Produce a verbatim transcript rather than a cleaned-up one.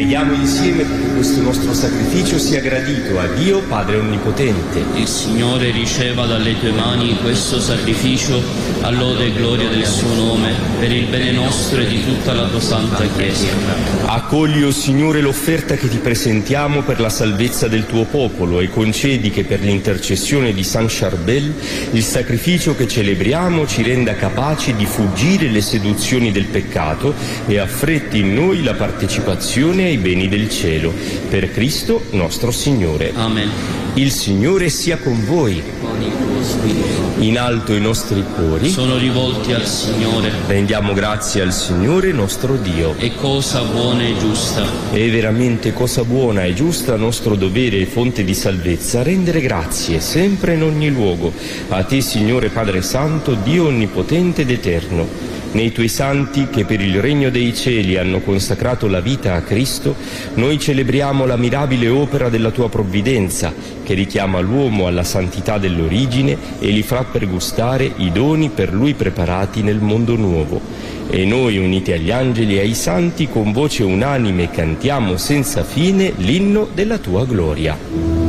Preghiamo insieme perché questo nostro sacrificio sia gradito a Dio Padre Onnipotente. Il Signore riceva dalle tue mani questo sacrificio a lode e gloria del suo nome, per il bene nostro e di tutta la tua santa Chiesa. Accogli, o Signore, l'offerta che ti presentiamo per la salvezza del tuo popolo e concedi che per l'intercessione di San Charbel il sacrificio che celebriamo ci renda capaci di fuggire le seduzioni del peccato e affretti in noi la partecipazione ai beni del cielo. Per Cristo nostro Signore. Amen. Il Signore sia con voi. Con il tuo spirito. In alto i nostri cuori Sono rivolti al Signore. rendiamo grazie al Signore nostro Dio. È cosa buona e giusta. È veramente cosa buona e giusta, nostro dovere e fonte di salvezza, rendere grazie sempre in ogni luogo a te, Signore Padre Santo, Dio onnipotente ed eterno. Nei tuoi santi che per il regno dei cieli hanno consacrato la vita a Cristo, noi celebriamo la mirabile opera della tua provvidenza, che richiama l'uomo alla santità dell'origine e gli fa pergustare i doni per lui preparati nel mondo nuovo. E noi, uniti agli angeli e ai santi, con voce unanime cantiamo senza fine l'inno della tua gloria.